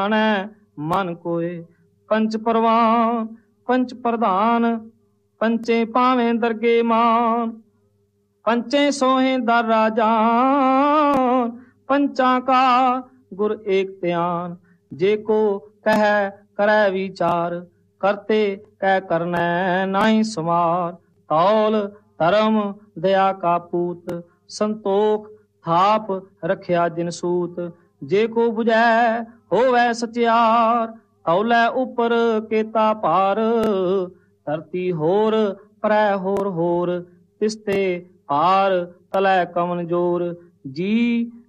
ਮਨ ਕੋਏ। ਪੰਚ ਪਰਵਾਨ ਪੰਚ ਪ੍ਰਧਾਨ, ਪੰਚੇ ਭਾਵੇਂ ਦਰਗੇ ਮਾਨ। पंचे सोहे दर राजान, पंचा का गुर एक त्यान। जे को कह करे विचार, करते कह करनै नाही समार। तौल धर्म दया का पूत, संतोख थाप रखिया जिन सूत। जे को बुझै होवै सचियार, तौलै उपर केता पार। धरती होर परै होर होर, तिसते हार तलै कमन जोर। जी